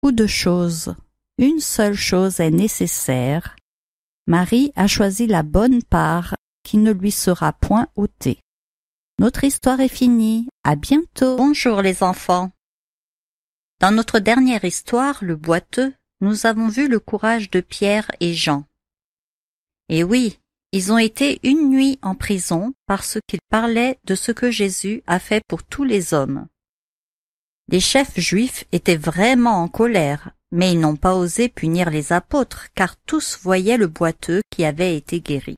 Ou de choses. Une seule chose est nécessaire. Marie a choisi la bonne part qui ne lui sera point ôtée. Notre histoire est finie. À bientôt. Bonjour les enfants. Dans notre dernière histoire, le boiteux, nous avons vu le courage de Pierre et Jean. Et oui, ils ont été une nuit en prison parce qu'ils parlaient de ce que Jésus a fait pour tous les hommes. Les chefs juifs étaient vraiment en colère, mais ils n'ont pas osé punir les apôtres car tous voyaient le boiteux qui avait été guéri.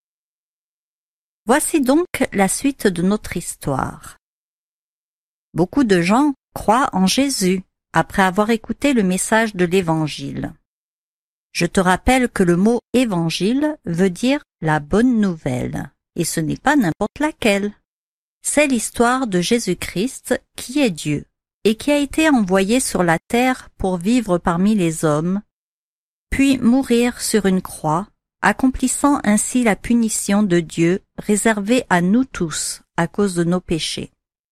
Voici donc la suite de notre histoire. Beaucoup de gens croient en Jésus après avoir écouté le message de l'Évangile. Je te rappelle que le mot « évangile » veut dire « la bonne nouvelle », et ce n'est pas n'importe laquelle. C'est l'histoire de Jésus-Christ qui est Dieu et qui a été envoyé sur la terre pour vivre parmi les hommes, puis mourir sur une croix, accomplissant ainsi la punition de Dieu réservée à nous tous à cause de nos péchés.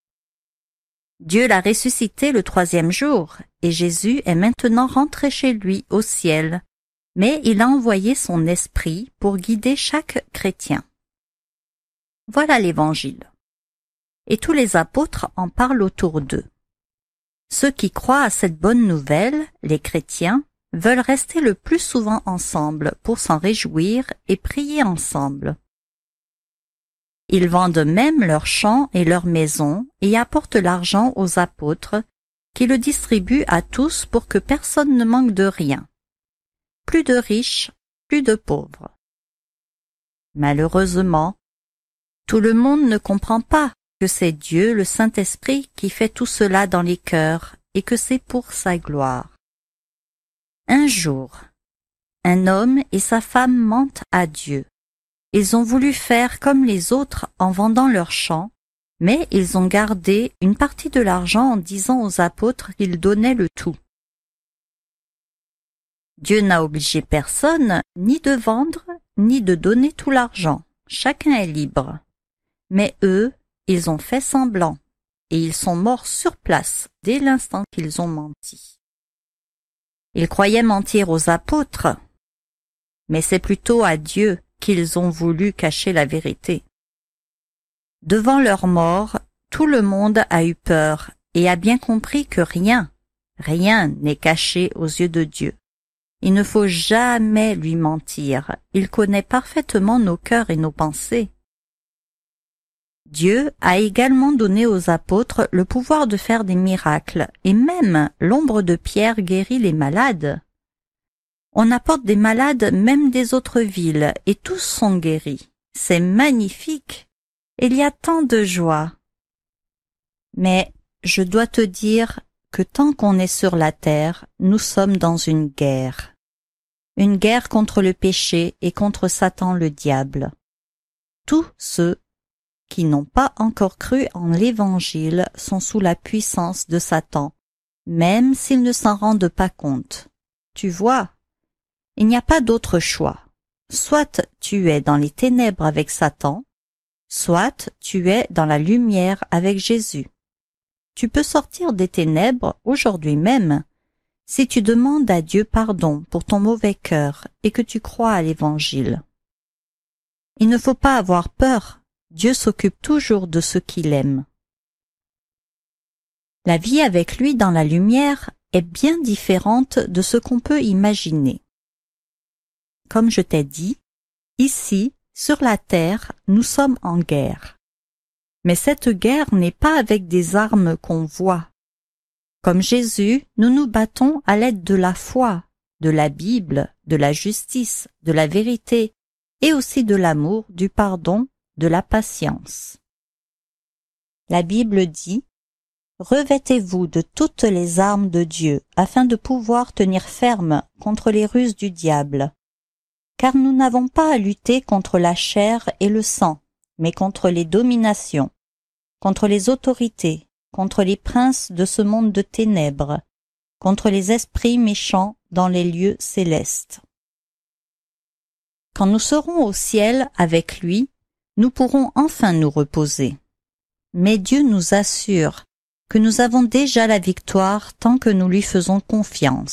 Dieu l'a ressuscité le 3e jour et Jésus est maintenant rentré chez lui au ciel, mais il a envoyé son esprit pour guider chaque chrétien. Voilà l'Évangile. Et tous les apôtres en parlent autour d'eux. Ceux qui croient à cette bonne nouvelle, les chrétiens, veulent rester le plus souvent ensemble pour s'en réjouir et prier ensemble. Ils vendent même leurs champs et leurs maisons et apportent l'argent aux apôtres qui le distribuent à tous pour que personne ne manque de rien. Plus de riches, plus de pauvres. Malheureusement, tout le monde ne comprend pas que c'est Dieu, le Saint-Esprit, qui fait tout cela dans les cœurs et que c'est pour sa gloire. Un jour, un homme et sa femme mentent à Dieu. Ils ont voulu faire comme les autres en vendant leurs champs, mais ils ont gardé une partie de l'argent en disant aux apôtres qu'ils donnaient le tout. Dieu n'a obligé personne ni de vendre ni de donner tout l'argent. Chacun est libre. Mais eux, ils ont fait semblant, et ils sont morts sur place dès l'instant qu'ils ont menti. Ils croyaient mentir aux apôtres, mais c'est plutôt à Dieu qu'ils ont voulu cacher la vérité. Devant leur mort, tout le monde a eu peur et a bien compris que rien n'est caché aux yeux de Dieu. Il ne faut jamais lui mentir, il connaît parfaitement nos cœurs et nos pensées. Dieu a également donné aux apôtres le pouvoir de faire des miracles, et même l'ombre de Pierre guérit les malades. On apporte des malades même des autres villes, et tous sont guéris. C'est magnifique. Il y a tant de joie. Mais je dois te dire que tant qu'on est sur la terre, nous sommes dans une guerre. Une guerre contre le péché et contre Satan le diable. Tous ceux qui n'ont pas encore cru en l'Évangile sont sous la puissance de Satan, même s'ils ne s'en rendent pas compte. Tu vois, il n'y a pas d'autre choix. Soit tu es dans les ténèbres avec Satan, soit tu es dans la lumière avec Jésus. Tu peux sortir des ténèbres aujourd'hui même, si tu demandes à Dieu pardon pour ton mauvais cœur et que tu crois à l'Évangile. Il ne faut pas avoir peur. Dieu s'occupe toujours de ceux qu'il aime. La vie avec lui dans la lumière est bien différente de ce qu'on peut imaginer. Comme je t'ai dit, ici, sur la terre, nous sommes en guerre. Mais cette guerre n'est pas avec des armes qu'on voit. Comme Jésus, nous nous battons à l'aide de la foi, de la Bible, de la justice, de la vérité et aussi de l'amour, du pardon, de la patience. La Bible dit « Revêtez-vous de toutes les armes de Dieu afin de pouvoir tenir ferme contre les ruses du diable. Car nous n'avons pas à lutter contre la chair et le sang, mais contre les dominations, contre les autorités, contre les princes de ce monde de ténèbres, contre les esprits méchants dans les lieux célestes. » Quand nous serons au ciel avec lui, nous pourrons enfin nous reposer. Mais Dieu nous assure que nous avons déjà la victoire tant que nous lui faisons confiance.